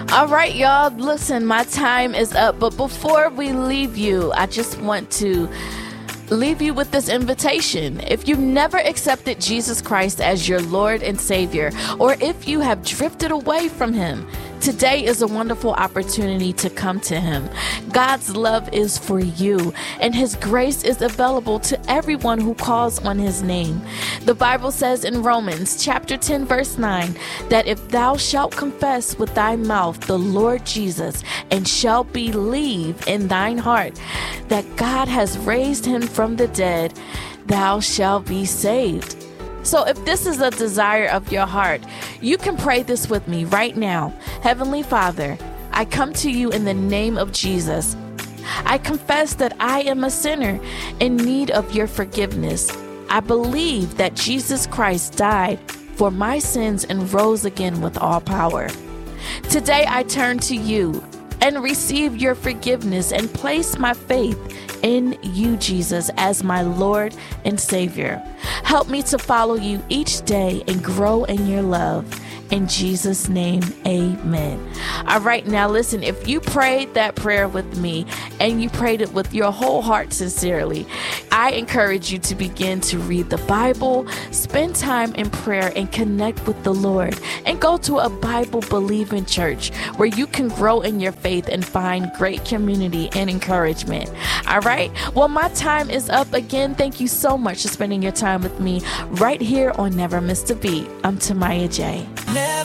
All right, y'all. Listen, my time is up. But before we leave you, I just want to leave you with this invitation. If you've never accepted Jesus Christ as your Lord and Savior, or if you have drifted away from Him, today is a wonderful opportunity to come to Him. God's love is for you, and His grace is available to everyone who calls on His name. The Bible says in Romans chapter 10, verse 9, that if thou shalt confess with thy mouth the Lord Jesus, and shalt believe in thine heart that God has raised Him from the dead, thou shalt be saved. So if this is a desire of your heart, you can pray this with me right now. Heavenly Father, I come to you in the name of Jesus. I confess that I am a sinner in need of your forgiveness. I believe that Jesus Christ died for my sins and rose again with all power. Today I turn to you and receive your forgiveness and place my faith in you, Jesus, as my Lord and Savior. Help me to follow you each day and grow in your love. In Jesus' name, amen. All right, now listen, if you prayed that prayer with me and you prayed it with your whole heart sincerely, I encourage you to begin to read the Bible, spend time in prayer, and connect with the Lord, and go to a Bible-believing church where you can grow in your faith and find great community and encouragement. All right, well, my time is up again. Thank you so much for spending your time with me right here on Never Missed a Beat. I'm Tamaya J. Never